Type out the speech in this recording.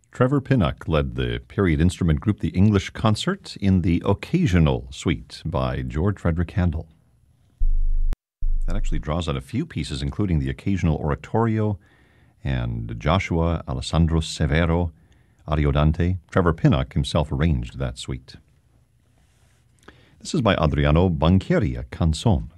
Trevor Pinnock led the period instrument group The English Concert in the Occasional Suite by George Frederick Handel. That actually draws on a few pieces, including the Occasional Oratorio and Joshua Alessandro Severo Ariodante. Trevor Pinnock himself arranged that suite. This is by Adriano Banchieri, a canzone.